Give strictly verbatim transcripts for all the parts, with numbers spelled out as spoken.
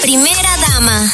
primera dama.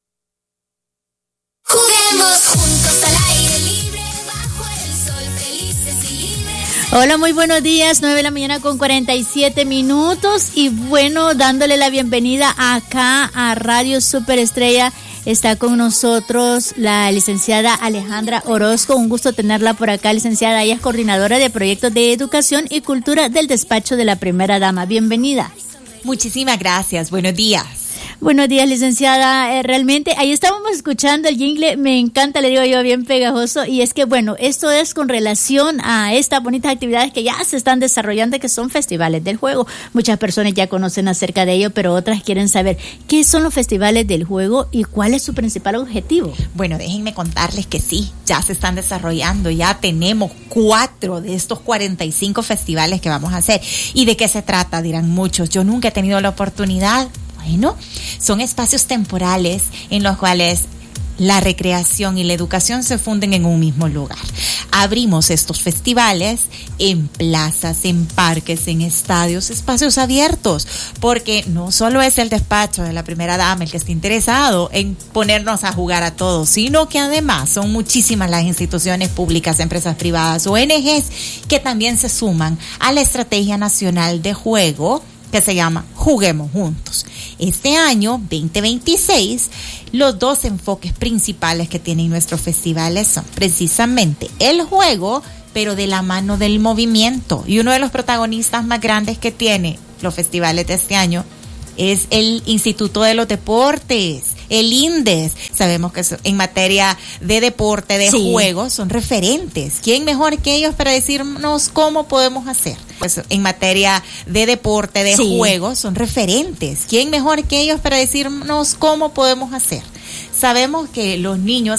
Juguemos juntos al aire libre, bajo el sol, felices y libres. Hola, muy buenos días, nueve de la mañana con cuarenta y siete minutos y bueno, dándole la bienvenida acá a Radio Superestrella. Está con nosotros la licenciada Alejandra Orozco, un gusto tenerla por acá, licenciada. Ella es coordinadora de proyectos de educación y cultura del despacho de la primera dama. Bienvenida. Muchísimas gracias, buenos días. Buenos días, licenciada. Eh, realmente, ahí estábamos escuchando el jingle, me encanta, le digo yo, bien pegajoso, y es que, bueno, esto es con relación a estas bonitas actividades que ya se están desarrollando, que son festivales del juego. Muchas personas ya conocen acerca de ello, pero otras quieren saber qué son los festivales del juego y cuál es su principal objetivo. Bueno, déjenme contarles que sí, ya se están desarrollando, ya tenemos cuatro de estos cuarenta y cinco festivales que vamos a hacer. ¿Y de qué se trata? Dirán muchos, yo nunca he tenido la oportunidad. Bueno, son espacios temporales en los cuales la recreación y la educación se funden en un mismo lugar. Abrimos estos festivales en plazas, en parques, en estadios, espacios abiertos, porque no solo es el despacho de la primera dama el que está interesado en ponernos a jugar a todos, sino que además son muchísimas las instituciones públicas, empresas privadas, O N Ges, que también se suman a la Estrategia Nacional de Juego, que se llama Juguemos Juntos. Este año, veinte veintiséis, los dos enfoques principales que tienen nuestros festivales son precisamente el juego, pero de la mano del movimiento. Y uno de los protagonistas más grandes que tiene los festivales de este año es el Instituto de los Deportes, el INDES. Sabemos que en materia de deporte, de sí. juego, son referentes. ¿Quién mejor que ellos para decirnos cómo podemos hacer? Pues en materia de deporte, de sí. juego, son referentes. ¿Quién mejor que ellos para decirnos cómo podemos hacer? Sabemos que los niños